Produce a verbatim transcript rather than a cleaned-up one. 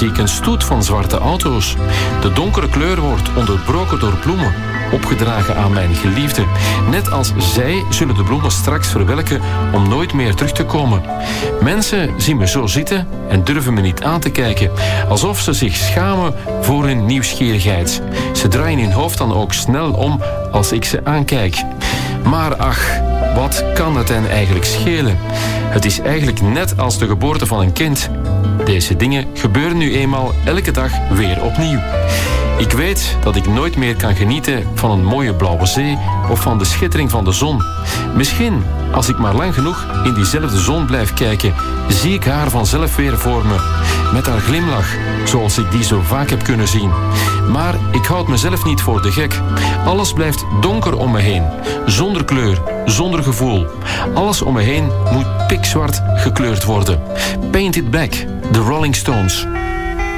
zie ik een stoet van zwarte auto's. De donkere kleur wordt onderbroken door bloemen, opgedragen aan mijn geliefde. Net als zij zullen de bloemen straks verwelken om nooit meer terug te komen. Mensen zien me zo zitten en durven me niet aan te kijken, alsof ze zich schamen voor hun nieuwsgierigheid. Ze draaien hun hoofd dan ook snel om als ik ze aankijk. Maar ach, wat kan het hen eigenlijk schelen? Het is eigenlijk net als de geboorte van een kind. Deze dingen gebeuren nu eenmaal elke dag weer opnieuw. Ik weet dat ik nooit meer kan genieten van een mooie blauwe zee of van de schittering van de zon. Misschien, als ik maar lang genoeg in diezelfde zon blijf kijken, zie ik haar vanzelf weer voor me. Met haar glimlach, zoals ik die zo vaak heb kunnen zien. Maar ik houd mezelf niet voor de gek. Alles blijft donker om me heen. Zonder kleur, zonder gevoel. Alles om me heen moet pikzwart gekleurd worden. Paint it black, The Rolling Stones.